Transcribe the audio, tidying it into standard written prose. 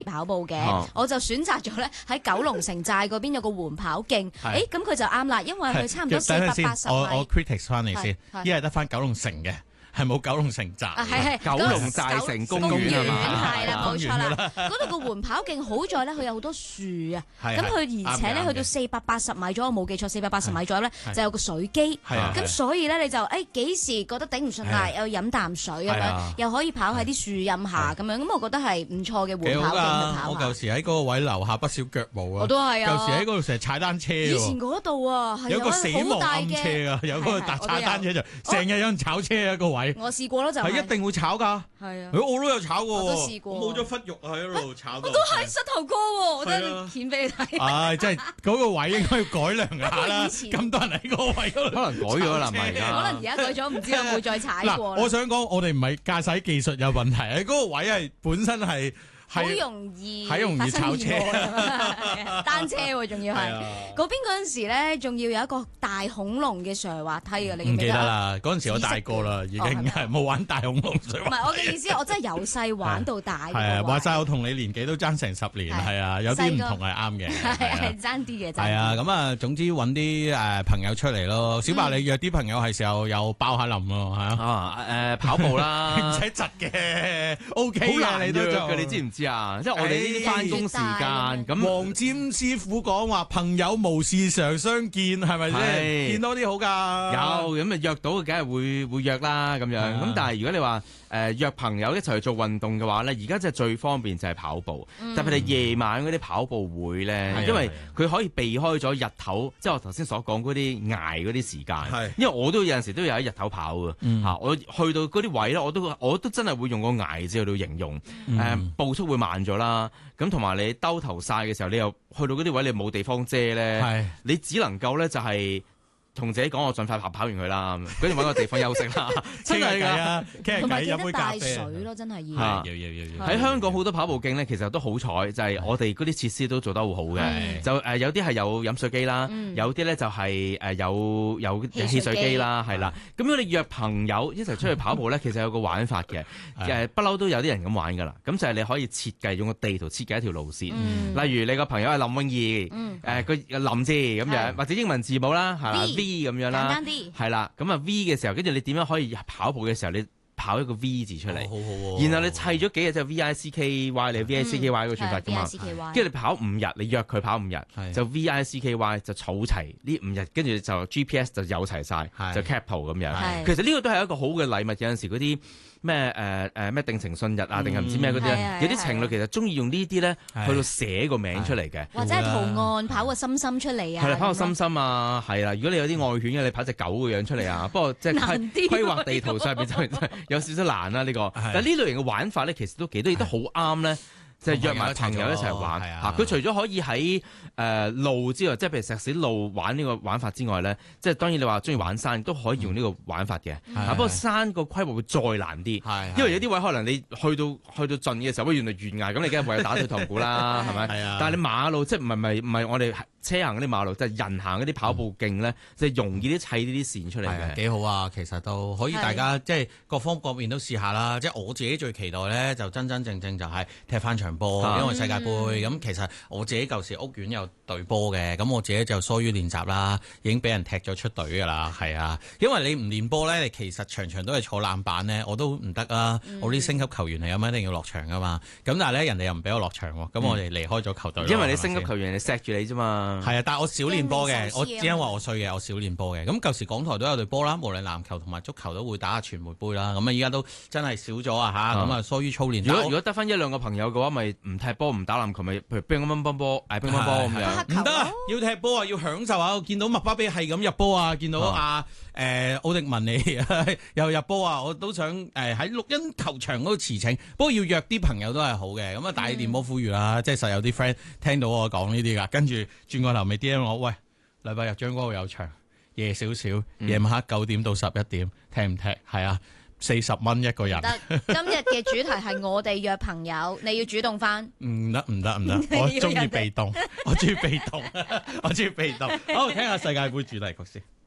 跑步嘅，我就選擇咗咧喺九龍城寨嗰邊有個緩跑徑。咁佢就啱啦，因為佢差唔多480米。 我 critics 翻嚟先，一係得翻九龍城嘅。係冇九龍城寨， 係九龍寨城公園係嘛？ 係啦，冇錯啦。嗰度個緩跑徑好在咧，佢有好多樹啊。咁佢而且咧去到480米左右，我冇記錯480米左右咧，就有個水機。咁所以咧你就幾時覺得頂唔順啦，又飲啖水咁樣，又可以跑喺啲樹蔭下咁樣。咁我覺得係唔錯嘅緩跑徑去跑。 我舊時喺嗰個位留下不少腳毛啊。 我都係啊。 舊時喺嗰度成日踩單車。 以前嗰度啊，係有個死亡暗斜啊，有個踩單車就成日有人炒車啊個位。 我試過咯，就係一定會炒㗎。 係啊， 我都有炒過。 我都試過。 冇咗忽肉啊喺度炒。 我都係膝頭哥喎，我都顯俾你睇。 即係嗰個位應該要改良下啦。咁多人喺嗰個位嗰度， 可能改咗啦，咪可能而家改咗，唔知有冇再踩過。 我想講，我哋唔係駕駛技術有問題，喺嗰個位係本身係。 好容易炒車， 單車喎，仲要係嗰邊嗰陣時咧，仲要有一個大恐龍嘅上滑梯嘅，你唔記得啦？嗰陣時我大個啦，已經係冇玩大恐龍上滑梯。 唔係我嘅意思，我真係由細玩到大。 係啊，話晒我同你年紀都爭成10年，係啊，有啲唔同係啱嘅， 係爭啲嘅。 係啊，咁啊，總之揾啲朋友出嚟咯。小白，你約啲朋友係時候又爆下林咯，係啊， 跑步啦， 唔使窒嘅 ，OK 嘅，你都做嘅， 你知唔知？即係我哋呢啲翻工時間咁， 黃霑師傅講話朋友無事常相見，係咪先？見多啲好㗎。 有咁啊，約到梗係會約啦咁樣。咁但係如果你話約朋友一齊去做運動嘅話咧，而家真係最方便就係跑步。特別係夜晚嗰啲跑步會咧，因為佢可以避開咗日頭，即係我頭先所講嗰啲捱嗰啲時間。因為我都有陣時都有喺日頭跑嘅嚇，我去到嗰啲位咧，我都真係會用個捱字去到形容步速會慢咗啦，咁同埋你兜頭曬嘅時候，你又去到嗰啲位，你冇地方遮咧，你只能夠咧就係同自己講，我盡快跑完佢啦，跟住揾個地方休息啦。真係㗎， 同埋記得帶水咯，真係要。 喺香港好多跑步徑咧，其實都好彩，就係我哋嗰啲設施都做得好好嘅。就有啲係有飲水機啦，有啲咧就係有汽水機啦，係啦。咁如果你約朋友一齊出去跑步咧，其實有個玩法嘅，不嬲都有啲人咁玩㗎啦。咁就係你可以設計用個地圖設計一條路線，例如你個朋友係林泳儀，個林字咁樣，或者英文字母啦，V 咁樣啦， 簡單啲係啦，咁啊 V 嘅時候，跟住你點樣可以跑步嘅時候，你跑一個 V 字出嚟，然後你砌咗幾日就 VICKY， 你 VICKY 嗰個轉法噶嘛，跟住你跑5日，你約佢跑5日，就 VICKY 就儲齊呢5日，跟住就 GPS 就有齊晒，就 cap 圖咁樣。其實呢個都係一個好嘅禮物，有陣時嗰啲咩定情信日啊，定係唔知咩嗰啲，有啲情侶其實中意用呢啲咧去到寫個名出嚟嘅， 或者係圖案跑個心心出嚟啊， 係啦，跑個心心啊，係啦。如果你有啲愛犬嘅，你跑隻狗嘅樣出嚟啊。不過即係規劃地圖上邊就有少少難啦呢個。但係呢類型嘅玩法咧，其實都幾多嘢都好啱咧。就係約埋朋友一齊玩嚇，佢除咗可以喺路之外，即係譬如石屎路玩呢個玩法之外咧，即係當然你話中意玩山都可以用呢個玩法嘅。不過山個規模會再難啲，因為有啲位可能你去到盡嘅時候，原來懸崖咁，你梗係唯有打退堂鼓啦，係咪？但係你馬路即係唔係我哋車行嗰啲馬路，即係人行嗰啲跑步徑咧，就係容易啲砌呢啲線出嚟嘅。 幾好啊！其實都可以大家即係各方各面都試下啦。即係我自己最期待咧，就真真正正就係踢翻場波，因為世界盃咁。其實我自己舊時屋苑有隊波嘅，咁我自己就疏於練習啦，已經俾人踢咗出隊㗎啦。係啊，因為你唔練波咧，你其實場場都係坐冷板咧，我都唔得啊。我啲升級球員係咁一定要落場㗎嘛。咁但係咧，人哋又唔俾我落場喎，咁我哋離開咗球隊。 因為你升級球員，你錫住你啫嘛。 係啊，但係我少練波嘅，我只因為我衰嘅，我少練波嘅。咁舊時港台都有隊波啦，無論籃球同埋足球都會打下傳媒杯啦。咁啊，依家都真係少咗啊嚇，咁啊疏於操練。 如果得翻1-2個朋友嘅話，咪唔踢波唔打籃球，咪譬如乒乓波咁樣。 唔得，要踢波啊，要享受下。我見到麥巴比係咁入波啊，見到奧迪文尼又入波啊，我都想喺綠茵球場嗰度馳騁。不過要約啲朋友都係好嘅。咁啊，大電波呼籲啦，即係實有啲 friend 聽到我講呢啲㗎，跟住轉個頭咪 DM 我，喂，禮拜日將嗰度有場，夜少少，夜晚黑9點到11點，踢唔踢？係啊，40蚊一個人。 今日嘅主題係我哋約朋友，你要主動翻。 唔得，我中意被動，我中意被動。好，聽下世界盃主題曲先。